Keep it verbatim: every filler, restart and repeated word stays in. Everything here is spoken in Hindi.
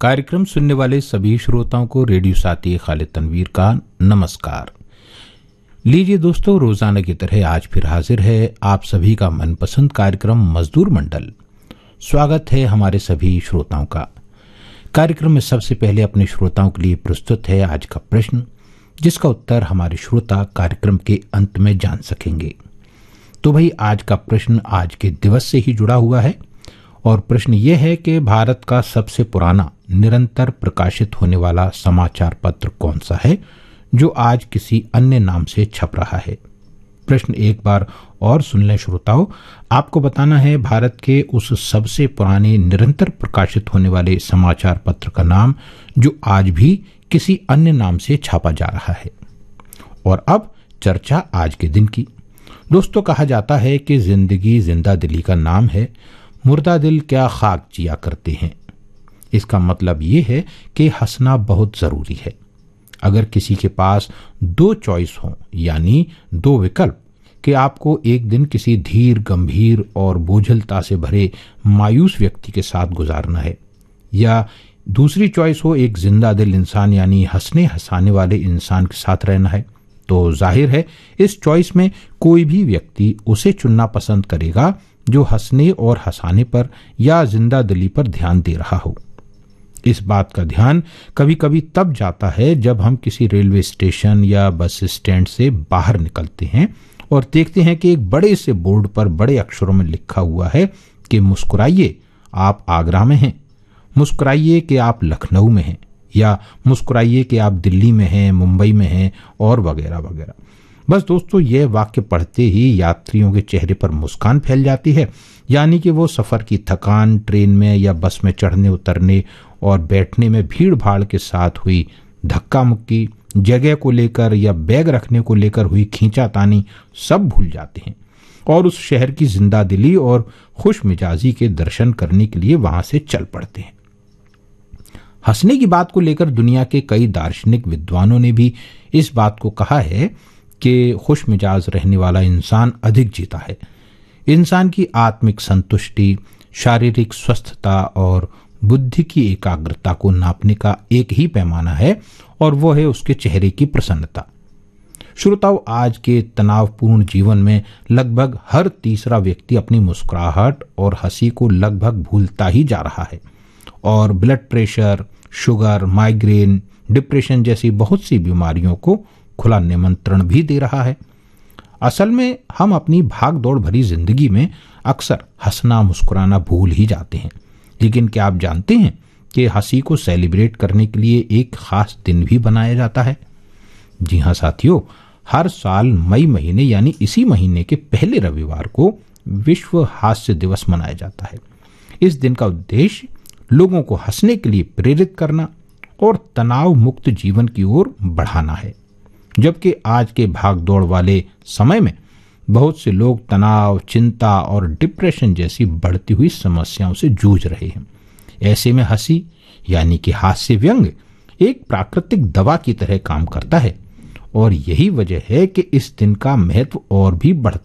कार्यक्रम सुनने वाले सभी श्रोताओं को रेडियो साथी खालिद तनवीर का नमस्कार। लीजिए दोस्तों, रोजाना की तरह आज फिर हाजिर है आप सभी का मनपसंद कार्यक्रम मजदूर मंडल। स्वागत है हमारे सभी श्रोताओं का। कार्यक्रम में सबसे पहले अपने श्रोताओं के लिए प्रस्तुत है आज का प्रश्न, जिसका उत्तर हमारे श्रोता कार्यक्रम के अंत में जान सकेंगे। तो भाई, आज का प्रश्न आज के दिवस से ही जुड़ा हुआ है और प्रश्न यह है कि भारत का सबसे पुराना निरंतर प्रकाशित होने वाला समाचार पत्र कौन सा है जो आज किसी अन्य नाम से छप रहा है। प्रश्न एक बार और सुन लें श्रोताओं। आपको बताना है भारत के उस सबसे पुराने निरंतर प्रकाशित होने वाले समाचार पत्र का नाम जो आज भी किसी अन्य नाम से छापा जा रहा है। और अब चर्चा आज के दिन की। दोस्तों, कहा जाता है कि जिंदगी जिंदा दिली का नाम है, मुर्दा दिल क्या खाक जिया करते हैं। इसका मतलब ये है कि हंसना बहुत जरूरी है। अगर किसी के पास दो चॉइस हो, यानी दो विकल्प, कि आपको एक दिन किसी धीर गंभीर और बोझलता से भरे मायूस व्यक्ति के साथ गुजारना है, या दूसरी चॉइस हो एक जिंदा दिल इंसान यानी हंसने हंसाने वाले इंसान के साथ रहना है, तो जाहिर है इस चॉइस में कोई भी व्यक्ति उसे चुनना पसंद करेगा जो हंसने और हंसाने पर या जिंदा दिली पर ध्यान दे रहा हो। इस बात का ध्यान कभी कभी तब जाता है जब हम किसी रेलवे स्टेशन या बस स्टैंड से बाहर निकलते हैं और देखते हैं कि एक बड़े से बोर्ड पर बड़े अक्षरों में लिखा हुआ है कि मुस्कुराइए आप आगरा में हैं, मुस्कुराइए कि आप लखनऊ में हैं, या मुस्कुराइए कि आप दिल्ली में हैं, मुंबई में हैं, और वगैरह वगैरह। बस दोस्तों, यह वाक्य पढ़ते ही यात्रियों के चेहरे पर मुस्कान फैल जाती है, यानी कि वो सफर की थकान, ट्रेन में या बस में चढ़ने उतरने और बैठने में भीड़ भाड़ के साथ हुई धक्का मुक्की, जगह को लेकर या बैग रखने को लेकर हुई खींचातानी सब भूल जाते हैं और उस शहर की जिंदा दिली और खुश मिजाजी के दर्शन करने के लिए वहां से चल पड़ते हैं। हंसने की बात को लेकर दुनिया के कई दार्शनिक विद्वानों ने भी इस बात को कहा है कि खुश मिजाज रहने वाला इंसान अधिक जीता है। इंसान की आत्मिक संतुष्टि, शारीरिक स्वस्थता और बुद्धि की एकाग्रता को नापने का एक ही पैमाना है और वो है उसके चेहरे की प्रसन्नता। श्रोताओं, आज के तनावपूर्ण जीवन में लगभग हर तीसरा व्यक्ति अपनी मुस्कुराहट और हंसी को लगभग भूलता ही जा रहा है और blood pressure, sugar, migraine, depression जैसी बहुत सी बीमारियों को खुला निमंत्रण भी दे रहा है। असल में हम अपनी भाग दौड़ भरी जिंदगी में अक्सर हंसना मुस्कुराना भूल ही जाते हैं। लेकिन क्या आप जानते हैं कि हंसी को सेलिब्रेट करने के लिए एक खास दिन भी बनाया जाता है? जी हाँ साथियों, हर साल मई महीने यानी इसी महीने के पहले रविवार को विश्व हास्य दिवस मनाया जाता है। इस दिन का उद्देश्य लोगों को हंसने के लिए प्रेरित करना और तनाव मुक्त जीवन की ओर बढ़ाना है। जबकि आज के भाग दौड़ वाले समय में बहुत से लोग तनाव, चिंता और डिप्रेशन जैसी बढ़ती हुई समस्याओं से जूझ रहे हैं। ऐसे में हंसी यानी कि हास्य व्यंग एक प्राकृतिक दवा की तरह काम करता है और यही वजह है कि इस दिन का महत्व और भी बढ़